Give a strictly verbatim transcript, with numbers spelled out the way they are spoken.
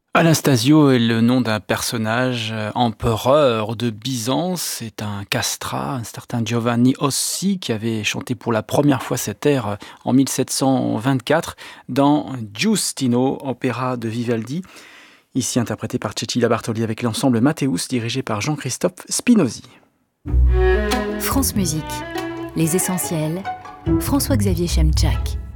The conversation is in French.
Anastasio est le nom d'un personnage, heu, empereur de Byzance. C'est un castrat, un certain Giovanni Ossi, qui avait chanté pour la première fois cet air, heu, en mille sept cent vingt-quatre dans Giustino, opéra de Vivaldi, ici interprété par Cecilia Bartoli avec l'ensemble Mathéus, dirigé par Jean-Christophe Spinozzi. France Musique, les essentiels, François-Xavier Chemczak.